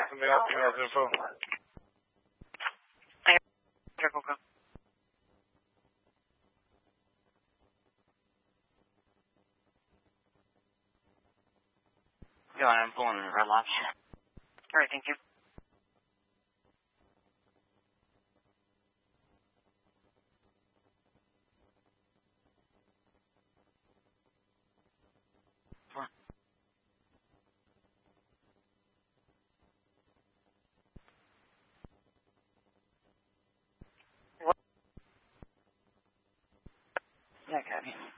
something else you guys info? Triple go. Go on, I'm pulling red lodge. All right, thank you. Yeah, copy.